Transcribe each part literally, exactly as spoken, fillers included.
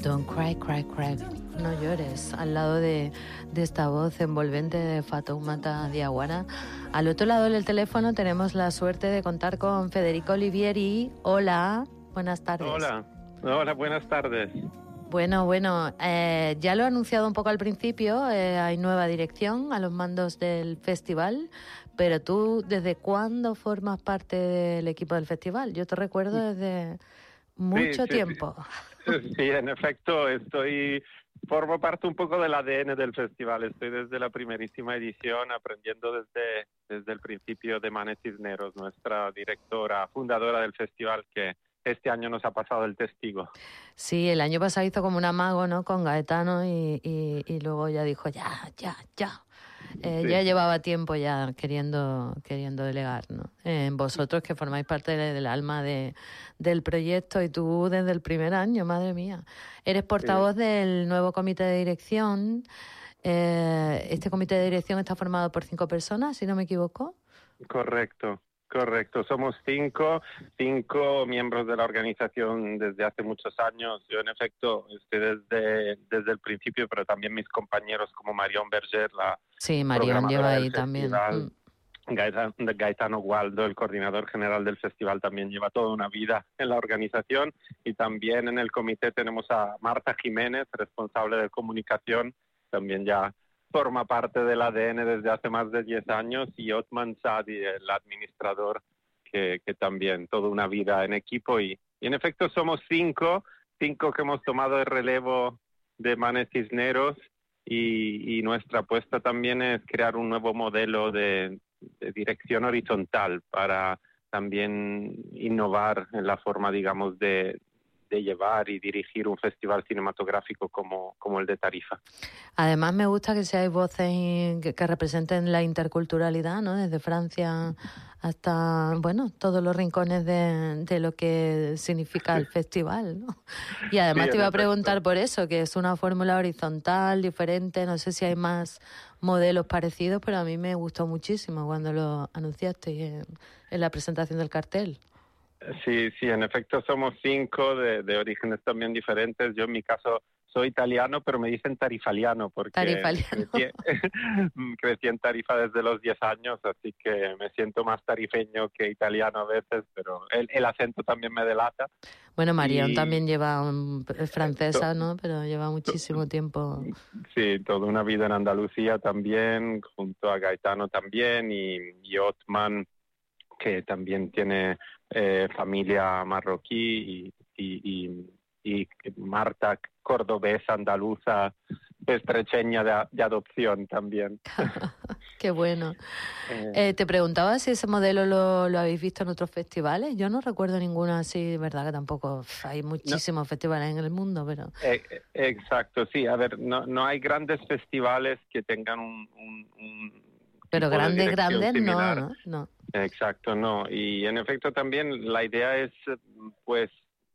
Don't cry, cry, cry. No llores. Al lado de, de esta voz envolvente de Fatoumata Diawara. Al otro lado del teléfono tenemos la suerte de contar con Federico Olivieri. Hola, buenas tardes. Hola, hola, buenas tardes. Bueno, bueno, eh, ya lo he anunciado un poco al principio, eh, hay nueva dirección a los mandos del festival, pero tú, ¿desde cuándo formas parte del equipo del festival? Yo te recuerdo desde mucho sí, sí, tiempo. Sí. sí, en efecto, estoy formo parte un poco del A D N del festival. Estoy desde la primerísima edición aprendiendo desde, desde el principio de Mane Cisneros, nuestra directora, fundadora del festival, que este año nos ha pasado el testigo. Sí, el año pasado hizo como un amago, ¿no?, con Gaetano y, y, y luego ya dijo ya, ya, ya. Eh, sí. Ya llevaba tiempo ya queriendo queriendo delegar, ¿no? En vosotros que formáis parte del, del alma de, del proyecto y tú desde el primer año, madre mía. Eres portavoz sí. del nuevo comité de dirección. Eh, este comité de dirección está formado por cinco personas, si no me equivoco. Correcto. Correcto, somos cinco, cinco miembros de la organización desde hace muchos años. Yo, en efecto, estoy desde, desde el principio, pero también mis compañeros como Marion Berger, la sí, Marion lleva ahí también. Mm. Gaetano, Gaetano Gualdo, el coordinador general del festival, también lleva toda una vida en la organización. Y también en el comité tenemos a Marta Jiménez, responsable de comunicación, también ya forma parte del A D N desde hace más de diez años, y Othman Sadi, el administrador, que, que también toda una vida en equipo. Y, y en efecto somos cinco, cinco que hemos tomado el relevo de Mane Cisneros, y, y nuestra apuesta también es crear un nuevo modelo de, de dirección horizontal para también innovar en la forma, digamos, de de llevar y dirigir un festival cinematográfico como, como el de Tarifa. Además, me gusta que seáis voces que, que representen la interculturalidad, ¿no? Desde Francia hasta, bueno, todos los rincones de, de lo que significa el festival, ¿no? Y además sí, te iba a preguntar por eso, que es una fórmula horizontal, diferente, no sé si hay más modelos parecidos, pero a mí me gustó muchísimo cuando lo anunciaste en, en la presentación del cartel. Sí, sí, en efecto somos cinco de, de orígenes también diferentes. Yo en mi caso soy italiano, pero me dicen tarifaliano porque tarifaliano. Crecí, crecí en Tarifa desde los diez años, así que me siento más tarifeño que italiano a veces, pero el, el acento también me delata. Bueno, Marion y... también lleva, un, es francesa, ¿no? Pero lleva muchísimo tiempo. Sí, toda una vida en Andalucía también, junto a Gaetano también, y, y Othman, que también tiene eh, familia marroquí, y, y, y, y Marta, cordobesa, andaluza, estrecheña de, de adopción también. Qué bueno. Eh, eh, te preguntaba si ese modelo lo, lo habéis visto en otros festivales. Yo no recuerdo ninguno así, verdad que tampoco hay muchísimos no. festivales en el mundo, pero... Eh, exacto, sí. A ver, no, no hay grandes festivales que tengan un... un, un pero grandes, grandes similar. no, ¿no? No. Exacto, no. Y en efecto también la idea es, pues,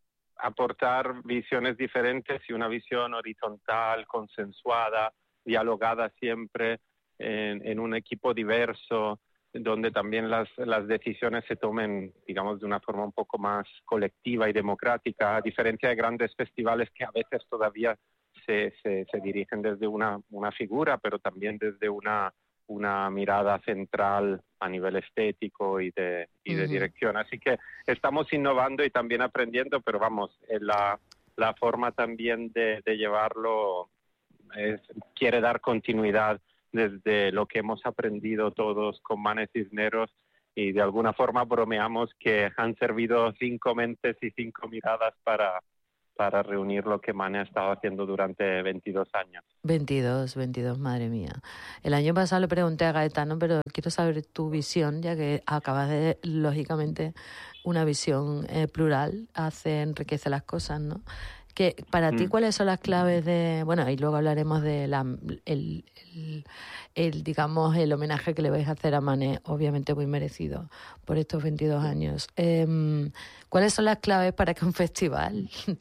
aportar visiones diferentes y una visión horizontal, consensuada, dialogada siempre en, en un equipo diverso, donde también las, las decisiones se tomen, digamos, de una forma un poco más colectiva y democrática, a diferencia de grandes festivales que a veces todavía se, se, se dirigen desde una, una figura, pero también desde una una mirada central a nivel estético y de, y de uh-huh. dirección. Así que estamos innovando y también aprendiendo, pero vamos, la, la forma también de, de llevarlo es, quiere dar continuidad desde lo que hemos aprendido todos con Mane Cisneros, y de alguna forma bromeamos que han servido cinco mentes y cinco miradas para... para reunir lo que Mane ha estado haciendo durante veintidós años. veintidós, veintidós, madre mía. El año pasado le pregunté a Gaetano, pero quiero saber tu visión, ya que acabas de, lógicamente, una visión eh, plural hace, enriquece las cosas, ¿no? Que para mm. ti, ¿cuáles son las claves de...? Bueno, y luego hablaremos de la, el, el, el, digamos, el homenaje que le vais a hacer a Mane, obviamente muy merecido por estos veintidós años. Eh, ¿Cuáles son las claves para que un festival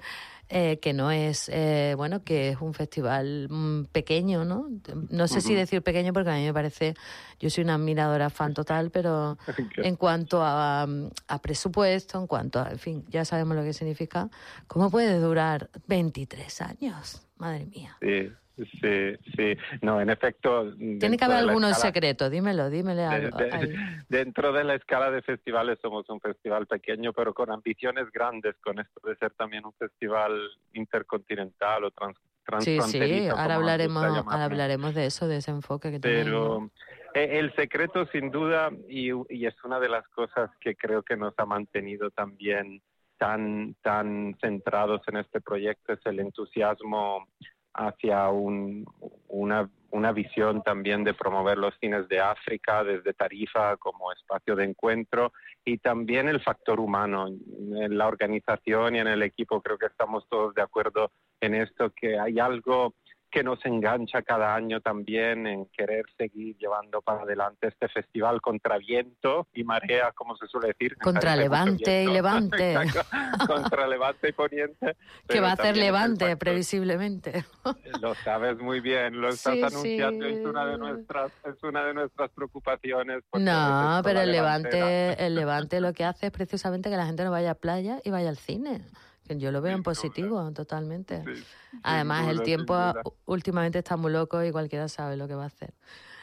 Eh, que no es, eh, bueno, que es un festival mm, pequeño, ¿no? No sé uh-huh. si decir pequeño porque a mí me parece, yo soy una admiradora fan total, pero okay. en cuanto a, a presupuesto, en cuanto a, en fin, ya sabemos lo que significa, ¿cómo puede durar veintitrés años? Madre mía. Sí. Sí, sí. No, en efecto... Tiene que haber algunos escala... secretos, dímelo, dímele algo. De, de, dentro de la escala de festivales somos un festival pequeño, pero con ambiciones grandes, con esto de ser también un festival intercontinental o trans, transfronterizo. Sí, sí, ahora hablaremos, ahora hablaremos de eso, de ese enfoque que tenéis. Pero ¿no? el secreto, sin duda, y, y es una de las cosas que creo que nos ha mantenido también tan, tan centrados en este proyecto, es el entusiasmo hacia un, una, una visión también de promover los cines de África desde Tarifa como espacio de encuentro, y también el factor humano. En la organización y en el equipo creo que estamos todos de acuerdo en esto, que hay algo que nos engancha cada año también en querer seguir llevando para adelante este festival contra viento y marea, como se suele decir. Contra levante y levante. Contra levante y poniente. Que va a hacer levante, previsiblemente. Lo sabes muy bien, lo estás sí, anunciando, sí. es una de nuestras, es una de nuestras preocupaciones. No, pero el levante, el levante lo que hace es precisamente que la gente no vaya a playa y vaya al cine. Yo lo veo en positivo, totalmente. Sí, Además, duda, el tiempo últimamente está muy loco y cualquiera sabe lo que va a hacer.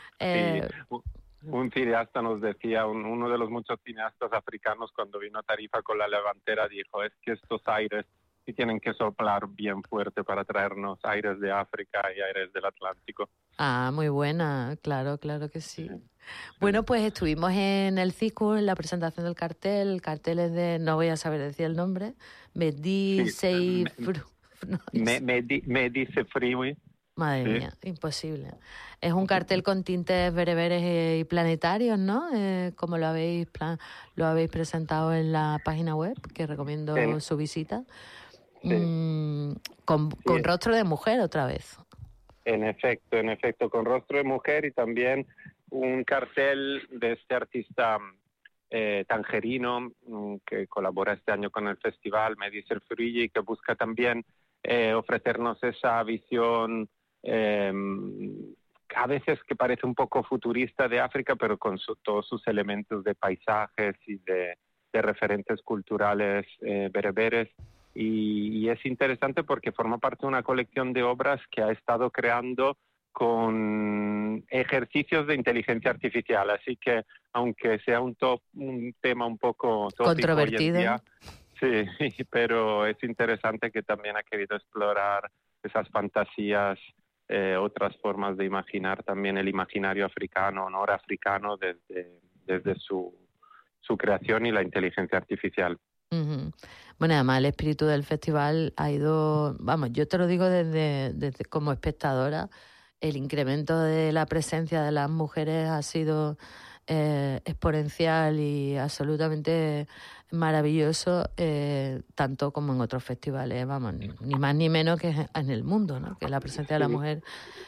Eh, sí. Un cineasta nos decía, un, uno de los muchos cineastas africanos cuando vino a Tarifa con la levantera, dijo, es que estos aires sí tienen que soplar bien fuerte para traernos aires de África y aires del Atlántico. Ah, muy buena, claro, claro que sí. sí. Bueno, pues estuvimos en el C I C U, en la presentación del cartel. El cartel es de, no voy a saber decir el nombre, me dice... Sí, me, me, me, di, me dice Freeway. Madre sí. mía, imposible. Es un cartel con tintes bereberes y planetarios, ¿no? Eh, como lo habéis plan, lo habéis presentado en la página web, que recomiendo sí. su visita. Sí. Mm, con, con sí. rostro de mujer otra vez. En efecto, en efecto, con rostro de mujer, y también un cartel de este artista eh, tangerino que colabora este año con el festival, Me dice el Fruigi, que busca también eh, ofrecernos esa visión eh, a veces que parece un poco futurista de África, pero con su, todos sus elementos de paisajes y de, de referentes culturales eh, bereberes. Y, y es interesante porque forma parte de una colección de obras que ha estado creando con ejercicios de inteligencia artificial. Así que, aunque sea un, top, un tema un poco controvertido, hoy en día, sí, pero es interesante que también ha querido explorar esas fantasías, eh, otras formas de imaginar también el imaginario africano, norafricano, desde, desde su, su creación y la inteligencia artificial. Uh-huh. Bueno, además el espíritu del festival ha ido, vamos, yo te lo digo desde, desde como espectadora, el incremento de la presencia de las mujeres ha sido eh, exponencial y absolutamente maravilloso, eh, tanto como en otros festivales, vamos, ni, ni más ni menos que en el mundo, ¿no? Que la presencia de la mujer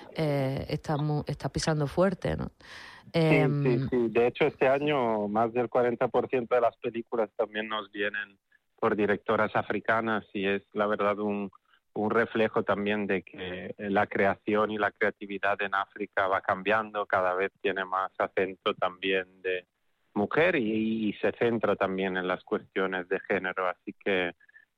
eh, está, mu- está pisando fuerte, ¿no? Sí, sí, sí. De hecho, este año más del cuarenta por ciento de las películas también nos vienen por directoras africanas, y es la verdad un, un reflejo también de que la creación y la creatividad en África va cambiando, cada vez tiene más acento también de mujer y, y se centra también en las cuestiones de género, así que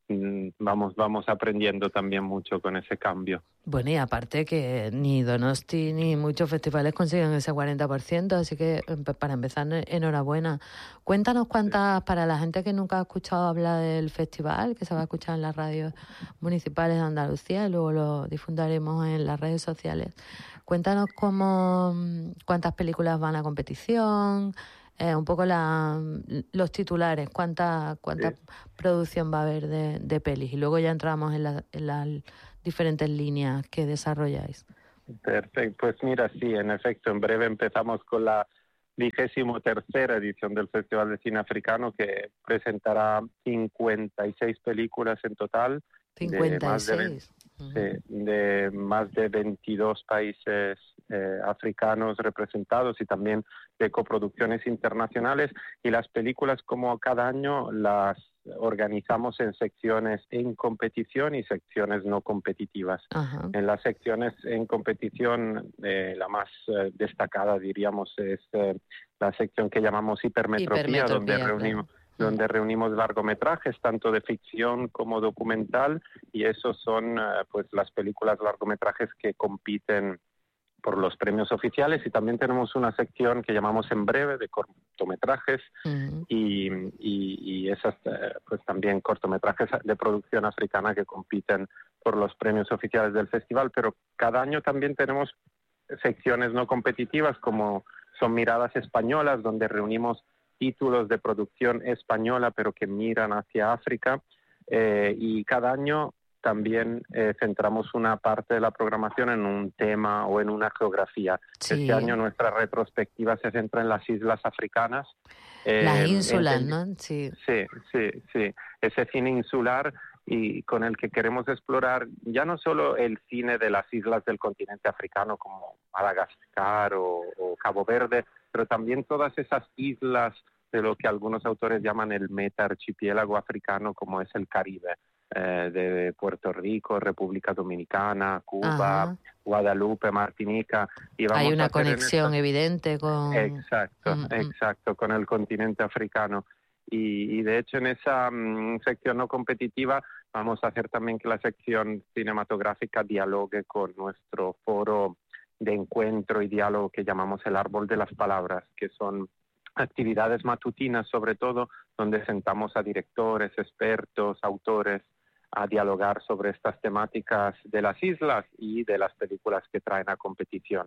Vamos, vamos aprendiendo también mucho con ese cambio. Bueno, y aparte que ni Donosti ni muchos festivales consiguen ese cuarenta por ciento, así que para empezar, enhorabuena. Cuéntanos cuántas, para la gente que nunca ha escuchado hablar del festival, que se va a escuchar en las radios municipales de Andalucía y luego lo difundiremos en las redes sociales. Cuéntanos cómo, cuántas películas van a competición, Eh, un poco la, los titulares, cuánta cuánta sí. producción va a haber de, de pelis, y luego ya entramos en, la, en las diferentes líneas que desarrolláis. Perfecto, pues mira, sí, en efecto, en breve empezamos con la vigésimo tercera edición del Festival de Cine Africano, que presentará cincuenta y seis películas en total. cincuenta y seis. De, uh-huh. de más de veintidós países eh, africanos representados, y también de coproducciones internacionales, y las películas, como cada año, las organizamos en secciones en competición y secciones no competitivas. Ajá. En las secciones en competición, eh, la más eh, destacada, diríamos, es eh, la sección que llamamos hipermetropía, Hipermetropía, donde reunimos, claro. donde reunimos largometrajes, tanto de ficción como documental, y esos son eh, pues las películas largometrajes que compiten por los premios oficiales. Y también tenemos una sección que llamamos En Breve, de cortometrajes, uh-huh. y, y, y esas eh, pues también cortometrajes de producción africana que compiten por los premios oficiales del festival. Pero cada año también tenemos secciones no competitivas, como son Miradas Españolas, donde reunimos títulos de producción española pero que miran hacia África, eh, y cada año también eh, centramos una parte de la programación en un tema o en una geografía. Sí. Este año nuestra retrospectiva se centra en las islas africanas. Las eh, ínsulas, en, ¿no? Sí. Sí, sí, sí. Ese cine insular, y con el que queremos explorar ya no solo el cine de las islas del continente africano como Madagascar o, o Cabo Verde, pero también todas esas islas de lo que algunos autores llaman el meta-archipiélago africano, como es el Caribe. Eh, de Puerto Rico, República Dominicana, Cuba, Ajá. Guadalupe, Martinica. Y vamos Hay una a conexión esta... evidente con... Exacto, mm-hmm. exacto, con el continente africano. Y, y de hecho en esa um, sección no competitiva vamos a hacer también que la sección cinematográfica dialogue con nuestro foro de encuentro y diálogo que llamamos el Árbol de las Palabras, que son actividades matutinas sobre todo, donde sentamos a directores, expertos, autores, a dialogar sobre estas temáticas de las islas y de las películas que traen a competición.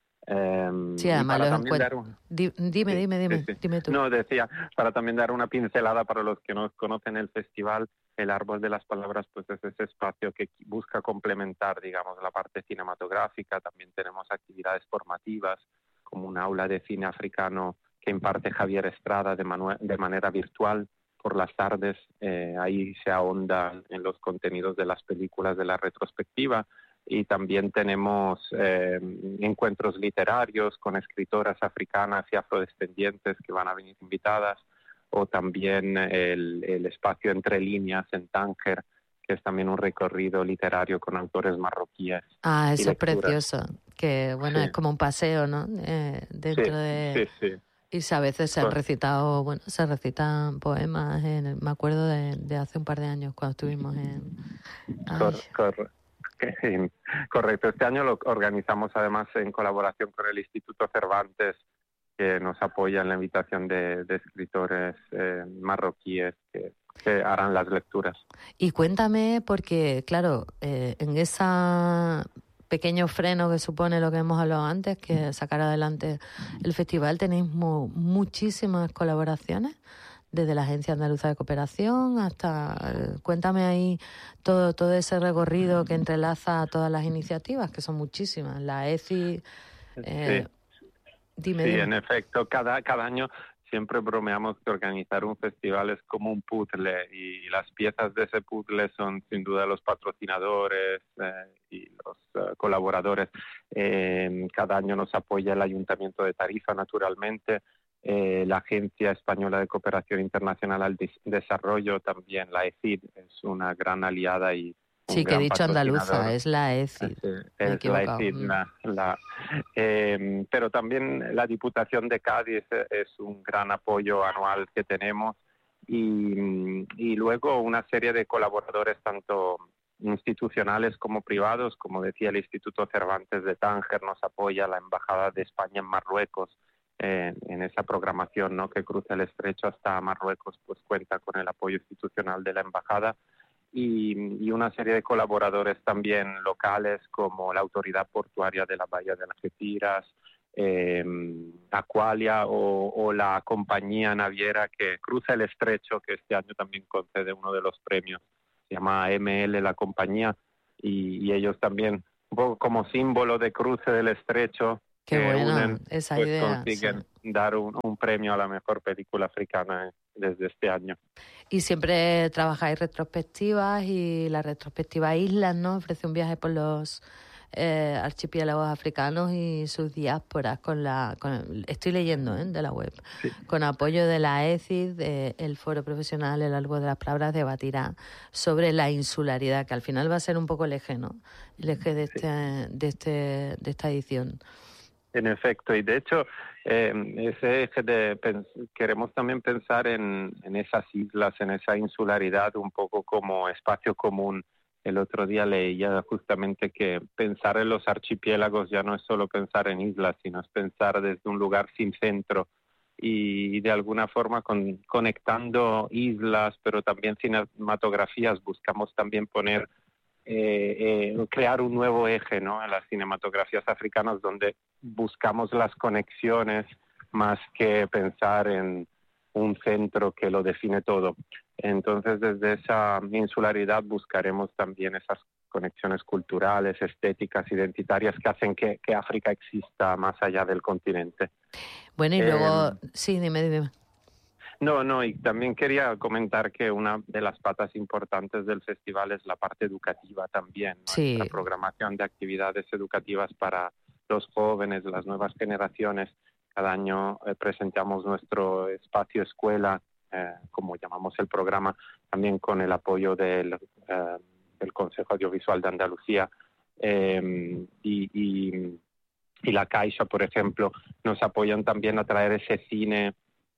Um, sí, además los encuentros... Un... Dime, sí, dime, dime, sí, sí. dime tú. No, decía, para también dar una pincelada para los que no conocen el festival, el Árbol de las Palabras pues es ese espacio que busca complementar, digamos, la parte cinematográfica. También tenemos actividades formativas, como un aula de cine africano que imparte Javier Estrada de, manu- de manera virtual por las tardes. Eh, ahí se ahonda en los contenidos de las películas de la retrospectiva. Y también tenemos eh, encuentros literarios con escritoras africanas y afrodescendientes que van a venir invitadas, o también el, el espacio Entre Líneas en Tánger, que es también un recorrido literario con autores marroquíes. Ah, eso es precioso, que bueno, sí. Es como un paseo, ¿no? Eh, dentro sí, de... Sí, sí. Y a veces se han recitado, bueno, se recitan poemas, en el, me acuerdo de, de hace un par de años cuando estuvimos en... Cor, cor, correcto, este año lo organizamos además en colaboración con el Instituto Cervantes, que nos apoya en la invitación de, de escritores eh, marroquíes que, que harán las lecturas. Y cuéntame, porque claro, eh, en esa... pequeño freno que supone lo que hemos hablado antes, que sacar adelante el festival, tenéis mu- muchísimas colaboraciones, desde la Agencia Andaluza de Cooperación hasta... Eh, cuéntame ahí todo todo ese recorrido que entrelaza a todas las iniciativas, que son muchísimas. La E C I... Eh, sí, dime, sí dime. En efecto, cada, cada año siempre bromeamos que organizar un festival es como un puzzle, y las piezas de ese puzzle son sin duda los patrocinadores eh, y los uh, colaboradores. Eh, cada año nos apoya el Ayuntamiento de Tarifa, naturalmente, eh, la Agencia Española de Cooperación Internacional al Des- Desarrollo, también la E C I D es una gran aliada y Sí, que he dicho andaluza, es la E C I D. Es, es la E C I D, la, la, eh, pero también la Diputación de Cádiz es un gran apoyo anual que tenemos, y, y luego una serie de colaboradores tanto institucionales como privados. Como decía, el Instituto Cervantes de Tánger nos apoya, la Embajada de España en Marruecos eh, en esa programación, ¿no?, que cruza el estrecho hasta Marruecos, pues cuenta con el apoyo institucional de la Embajada. Y, y una serie de colaboradores también locales, como la Autoridad Portuaria de la Bahía de Algeciras, eh, Aqualia o, o la compañía naviera que cruza el estrecho, que este año también concede uno de los premios. Se llama A M L la compañía, y, y ellos también, un poco como símbolo de cruce del estrecho, Qué que buena unen, esa pues idea, consiguen sí. dar un, un premio a la mejor película africana desde este año. Y siempre trabajáis retrospectivas, y la retrospectiva Islas, ¿no?, ofrece un viaje por los eh, archipiélagos africanos y sus diásporas. Con la, con, estoy leyendo ¿eh? de la web. Sí. Con apoyo de la E C I D, de, el Foro Profesional El Árbol de las Palabras debatirá sobre la insularidad, que al final va a ser un poco el eje, ¿no? El eje de, este, sí. de, este, de esta edición. En efecto, y de hecho, eh, ese eje de pens- queremos también pensar en, en esas islas, en esa insularidad, un poco como espacio común. El otro día leía justamente que pensar en los archipiélagos ya no es solo pensar en islas, sino es pensar desde un lugar sin centro y, y de alguna forma con, conectando islas, pero también cinematografías, buscamos también poner Eh, eh, crear un nuevo eje, ¿no? En las cinematografías africanas, donde buscamos las conexiones más que pensar en un centro que lo define todo. Entonces, desde esa insularidad buscaremos también esas conexiones culturales, estéticas, identitarias que hacen que, que África exista más allá del continente. Bueno, y eh, luego, sí, dime, dime. No, no, y también quería comentar que una de las patas importantes del festival es la parte educativa también, ¿no? Sí. La programación de actividades educativas para los jóvenes, las nuevas generaciones. Cada año eh, presentamos nuestro espacio escuela, eh, como llamamos el programa, también con el apoyo del, eh, del Consejo Audiovisual de Andalucía eh, y, y, y la Caixa, por ejemplo, nos apoyan también a traer ese cine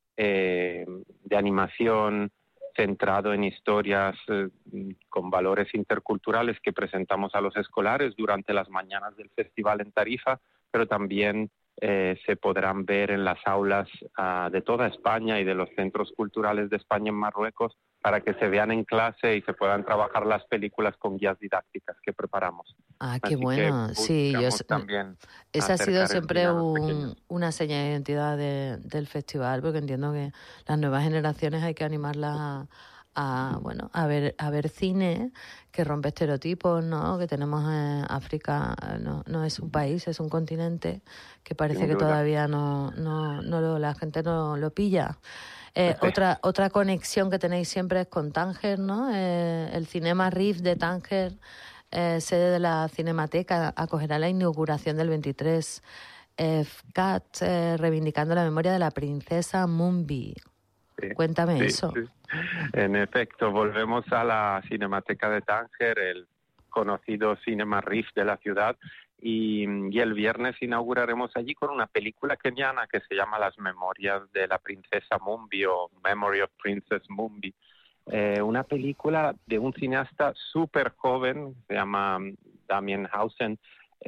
Eh, de animación centrado en historias eh, con valores interculturales que presentamos a los escolares durante las mañanas del festival en Tarifa, pero también eh, se podrán ver en las aulas uh, de toda España y de los centros culturales de España en Marruecos para que se vean en clase y se puedan trabajar las películas con guías didácticas que preparamos. Ah, qué Así bueno. Sí, yo también esa ha sido siempre un, una seña de identidad de, del festival, porque entiendo que las nuevas generaciones hay que animarlas a, a bueno a ver a ver cine que rompe estereotipos, ¿no? Que tenemos en África, no, no es un país, es un continente que parece que todavía no no no lo, la gente no lo pilla. Eh, sí. Otra otra conexión que tenéis siempre es con Tánger, ¿no? Eh, el Cinema Riff de Tánger, eh, sede de la Cinemateca, acogerá la inauguración del veintitrés F C A T, eh, reivindicando la memoria de la princesa Mumbi. Sí, Cuéntame sí, eso. Sí. En efecto, volvemos a la Cinemateca de Tánger, el conocido Cinema Riff de la ciudad, y, y el viernes inauguraremos allí con una película keniana que se llama Las Memorias de la Princesa Mumbi o Memory of Princess Mumbi. Eh, una película de un cineasta súper joven, se llama Damien Hausen,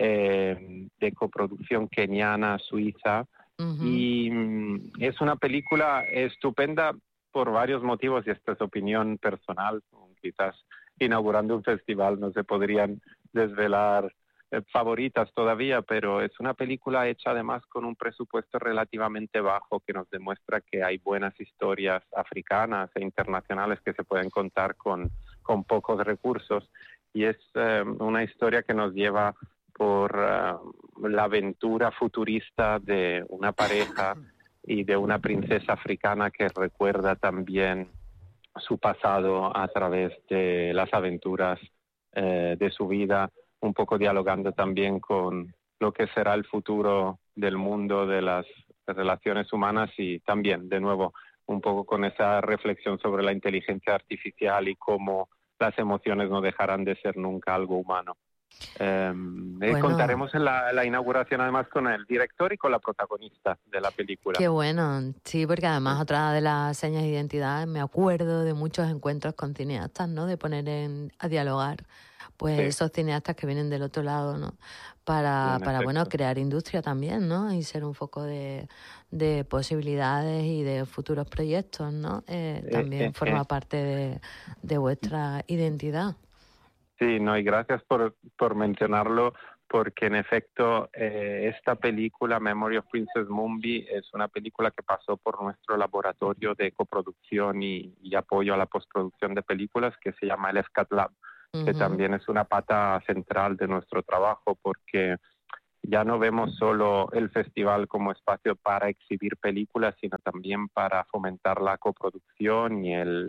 eh, de coproducción keniana, suiza, uh-huh. y mm, es una película estupenda por varios motivos, y esta es opinión personal, quizás inaugurando un festival no se podrían desvelar eh, favoritas todavía, pero es una película hecha además con un presupuesto relativamente bajo que nos demuestra que hay buenas historias africanas e internacionales que se pueden contar con, con pocos recursos, y es eh, una historia que nos lleva por uh, la aventura futurista de una pareja y de una princesa africana que recuerda también su pasado a través de las aventuras eh, de su vida, un poco dialogando también con lo que será el futuro del mundo de las relaciones humanas, y también, de nuevo, un poco con esa reflexión sobre la inteligencia artificial y cómo las emociones no dejarán de ser nunca algo humano. Eh, bueno, contaremos en la, la inauguración además con el director y con la protagonista de la película. Qué bueno, sí, porque además sí. Otra de las señas de identidad, me acuerdo de muchos encuentros con cineastas, ¿no? De poner en, a dialogar pues sí. Esos cineastas que vienen del otro lado, ¿no? Para, sí, para bueno, crear industria también, ¿no? Y ser un foco de, de posibilidades y de futuros proyectos, ¿no? Eh, también eh, eh, forma eh. parte de, de vuestra identidad. Sí, no, y gracias por, por mencionarlo, porque en efecto eh, esta película, Memory of Princess Mumbi, es una película que pasó por nuestro laboratorio de coproducción y, y apoyo a la postproducción de películas, que se llama el F C A T Lab, uh-huh. que también es una pata central de nuestro trabajo, porque ya no vemos solo el festival como espacio para exhibir películas, sino también para fomentar la coproducción y el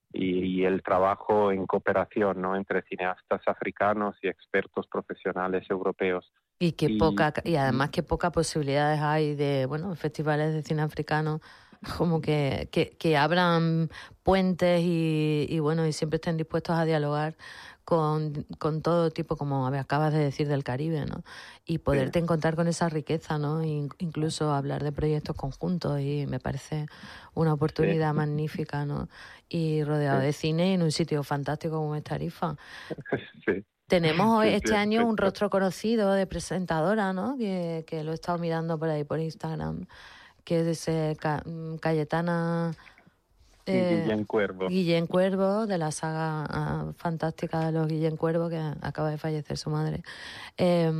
y, y el trabajo en cooperación, ¿no?, entre cineastas africanos y expertos profesionales europeos. Y que Y, poca, y además que pocas posibilidades hay de, bueno, festivales de cine africano, como que, que, que abran puentes y, y bueno, y siempre estén dispuestos a dialogar con, con todo tipo, como acabas de decir, del Caribe, ¿no? Y poderte sí. encontrar con esa riqueza, ¿no? In- incluso hablar de proyectos conjuntos, y me parece una oportunidad Sí, magnífica, ¿no? Y rodeado sí, de cine y en un sitio fantástico como es Tarifa. sí, Tenemos hoy, sí, sí, este en año, un efecto. rostro conocido de presentadora, ¿no? Que, que lo he estado mirando por ahí por Instagram, que es eh, Ca- mm, Cayetana eh, Guillén Cuervo. Guillén Cuervo, de la saga ah, fantástica de los Guillén Cuervo, que acaba de fallecer su madre. Eh,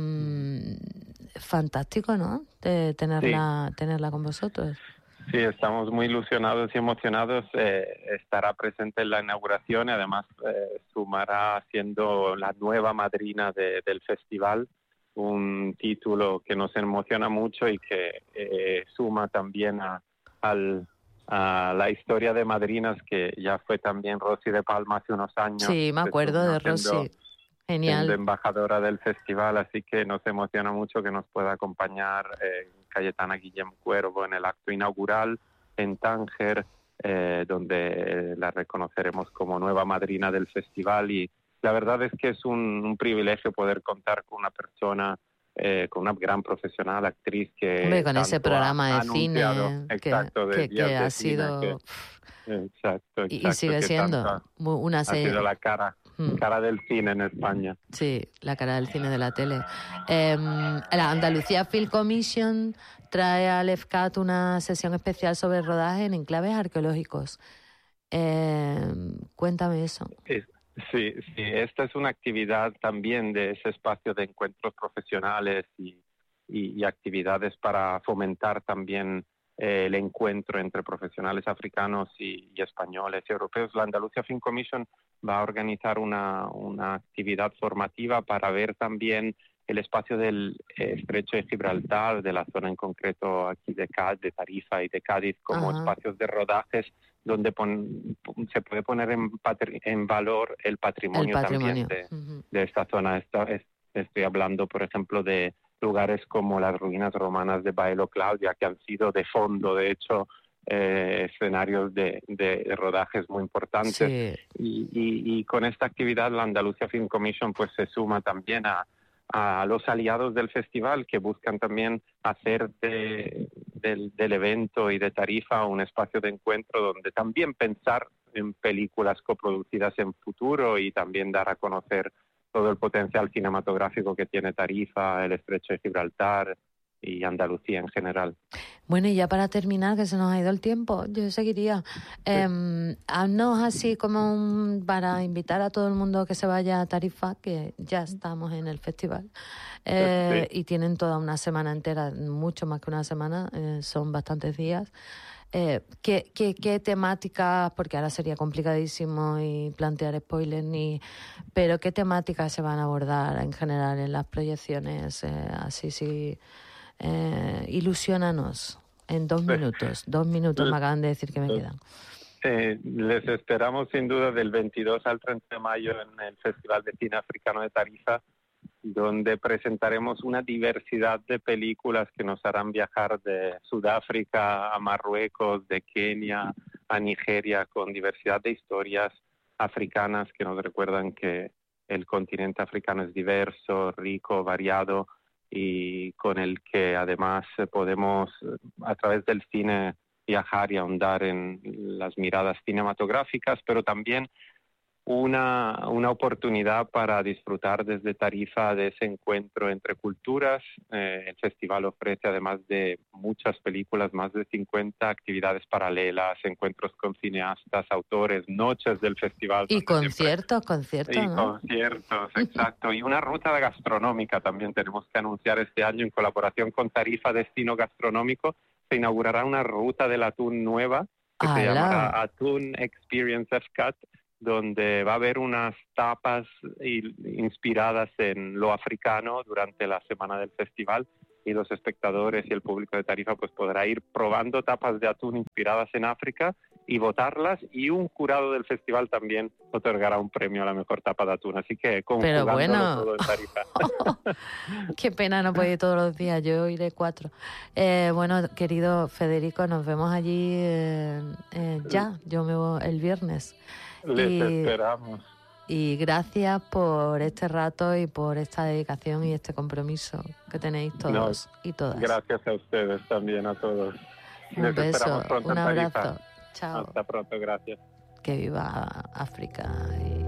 fantástico, ¿no? De Sí, tenerla, tenerla con vosotros. sí, estamos muy ilusionados y emocionados. Eh, estará presente en la inauguración y además eh, sumará siendo la nueva madrina de- del festival, un título que nos emociona mucho y que eh, suma también a, al- a la historia de madrinas que ya fue también Rosy de Palma hace unos años, Sí, me que acuerdo terminó de siendo Rosy. siendo Genial. embajadora del festival, así que nos emociona mucho que nos pueda acompañar eh, Cayetana Guillén Cuervo en el acto inaugural en Tánger, eh, donde la reconoceremos como nueva madrina del festival, y la verdad es que es un, un privilegio poder contar con una persona, eh, con una gran profesional, actriz Hombre, que con ese tanto ha, programa ha de anunciado, cine que, exacto, de que, que días ha de cine, que sido, exacto, y, y exacto, sigue que tanto siendo ha, mu- una ha sido serie. la cara, cara del cine en España. Sí, la cara del cine de la tele. Eh, la Andalucía Film Commission trae al E F C A T una sesión especial sobre rodaje en enclaves arqueológicos. Eh, cuéntame eso. Es- Sí, sí, esta es una actividad también de ese espacio de encuentros profesionales y, y- y actividades para fomentar también eh, el encuentro entre profesionales africanos y, y españoles y europeos. La Andalucía Film Commission va a organizar una, una actividad formativa para ver también el espacio del eh, Estrecho de Gibraltar, de la zona en concreto aquí de Cádiz, de Tarifa y de Cádiz, como Ajá, espacios de rodajes donde pon- se puede poner en, patri- en valor el el patrimonio también patrimonio. de, Ujú. de esta zona. Esta- es- estoy hablando, por ejemplo, de lugares como las ruinas romanas de Baelo Claudia, que han sido de fondo, de hecho, eh, escenarios de, de rodajes muy importantes. Sí, Y, y- y con esta actividad la Andalucía Film Commission pues se suma también a, a los aliados del festival, que buscan también hacer de- del, del evento y de Tarifa un espacio de encuentro donde también pensar en películas coproducidas en futuro y también dar a conocer todo el potencial cinematográfico que tiene Tarifa, el Estrecho de Gibraltar y Andalucía en general. bueno, y ya para terminar, que se nos ha ido el tiempo, yo seguiría. Eh, haznos así como un, para invitar a todo el mundo que se vaya a Tarifa, que ya estamos en el festival, eh, Sí. y tienen toda una semana entera, mucho más que una semana, eh, son bastantes días. Eh, ¿qué, qué, qué temáticas, porque ahora sería complicadísimo y plantear spoilers, ni, pero qué temáticas se van a abordar en general en las proyecciones? Eh, así, sí, eh, ilusiónanos en dos minutos. Dos minutos me acaban de decir que me quedan. Eh, les esperamos sin duda del veintidós al treinta de mayo en el Festival de Cine Africano de Tarifa, donde presentaremos una diversidad de películas que nos harán viajar de Sudáfrica a Marruecos, de Kenia a Nigeria, con diversidad de historias africanas que nos recuerdan que el continente africano es diverso, rico, variado, y con el que además podemos, a través del cine, viajar y ahondar en las miradas cinematográficas, pero también una, una oportunidad para disfrutar desde Tarifa de ese encuentro entre culturas. Eh, el festival ofrece, además de muchas películas, más de cincuenta actividades paralelas, encuentros con cineastas, autores, noches del festival. Y Donde siempre conciertos, conciertos, y ¿no? conciertos, exacto. Y una ruta gastronómica también tenemos que anunciar este año en colaboración con Tarifa Destino Gastronómico. Se inaugurará una ruta del atún nueva que se ¡Hala! llamará Atún Experience F C A T, donde va a haber unas tapas il- inspiradas en lo africano durante la semana del festival, y los espectadores y el público de Tarifa pues podrá ir probando tapas de atún inspiradas en África y votarlas, y un jurado del festival también otorgará un premio a la mejor tapa de atún. Así que Pero bueno, todo en Tarifa. Qué pena no puedo ir todos los días, yo iré cuatro. Eh, bueno, querido Federico, nos vemos allí eh, eh, ya, yo me voy el viernes. Les y, esperamos. Y gracias por este rato y por esta dedicación y este compromiso que tenéis todos no, y todas. Gracias a ustedes también, a todos. Un Les beso, esperamos pronto un en abrazo. Tarifa. Chao. Hasta pronto, gracias. Que viva África. Y...